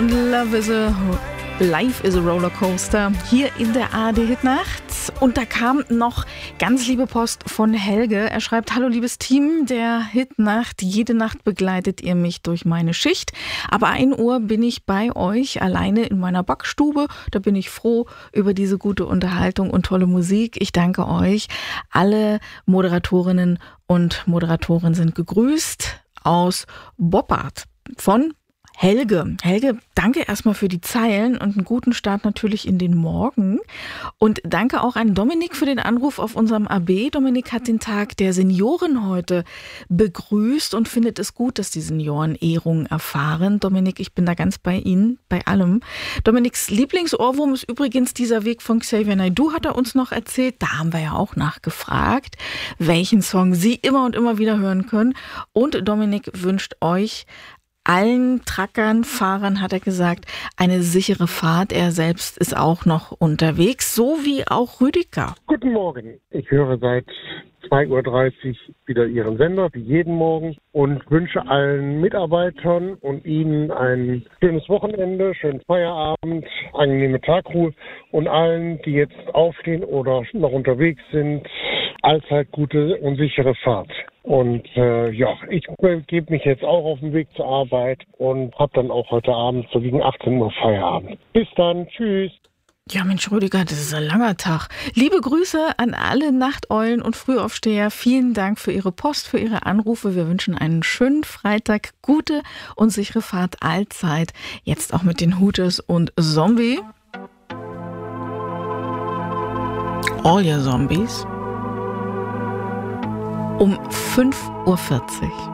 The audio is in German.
und Life is a Rollercoaster hier in der ARD-Hitnacht. Und da kam noch ganz liebe Post von Helge. Er schreibt: Hallo liebes Team der Hitnacht. Jede Nacht begleitet ihr mich durch meine Schicht. Aber 1 Uhr bin ich bei euch alleine in meiner Backstube. Da bin ich froh über diese gute Unterhaltung und tolle Musik. Ich danke euch. Alle Moderatorinnen und Moderatoren sind gegrüßt aus Boppard von Helge. Helge, danke erstmal für die Zeilen und einen guten Start natürlich in den Morgen. Und danke auch an Dominik für den Anruf auf unserem AB. Dominik hat den Tag der Senioren heute begrüßt und findet es gut, dass die Senioren Ehrungen erfahren. Dominik, ich bin da ganz bei Ihnen, bei allem. Dominiks Lieblingsohrwurm ist übrigens dieser Weg von Xavier Naidoo, hat er uns noch erzählt. Da haben wir ja auch nachgefragt, welchen Song Sie immer und immer wieder hören können. Und Dominik wünscht euch allen Truckern, Fahrern, hat er gesagt, eine sichere Fahrt. Er selbst ist auch noch unterwegs, so wie auch Rüdiger. Guten Morgen. Ich höre seit 2.30 Uhr wieder Ihren Sender, wie jeden Morgen, und wünsche allen Mitarbeitern und Ihnen ein schönes Wochenende, schönen Feierabend, angenehme Tagruhe und allen, die jetzt aufstehen oder noch unterwegs sind, allzeit gute und sichere Fahrt. Und ich begebe mich jetzt auch auf den Weg zur Arbeit und habe dann auch heute Abend so gegen 18 Uhr Feierabend. Bis dann, tschüss. Ja, Mensch, Rüdiger, das ist ein langer Tag. Liebe Grüße an alle Nachteulen und Frühaufsteher. Vielen Dank für Ihre Post, für Ihre Anrufe. Wir wünschen einen schönen Freitag, gute und sichere Fahrt allzeit. Jetzt auch mit den Hooters und Zombie. All Your Zombies. Um 5.40 Uhr.